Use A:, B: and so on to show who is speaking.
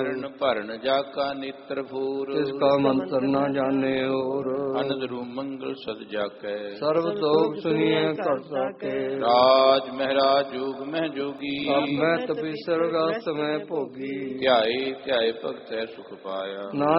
A: ਭਰਨ ਜਾ ਕਾ ਨੇਤਰ ਫੂਰ।
B: ਤਿਸ ਕਾ ਮੰਤਰ ਨਾ ਜਾਣੇ ਹੋਰ।
A: ਅਨੰਦ ਰੂ ਮੰਗਲ ਸਦ ਜਾਕੈ।
B: ਸਰਬ ਤੋਖ ਸੁਨੀਐ ਕਰ ਸਾਕੇ।
A: ਰਾਜ ਮਹਿਰਾਜ ਜੋਗ ਮਹਿ ਜੋਗੀ।
B: ਸਭ ਮੈਂ ਤਪੀਸਰ ਗਸਤ ਮੈਂ ਭੋਗੀ।
A: ਧਿਆਏ ਧਿਆਏ ਭਗਤੈ ਸੁਖ ਪਾਇਆ।
B: ਨਾਨਕ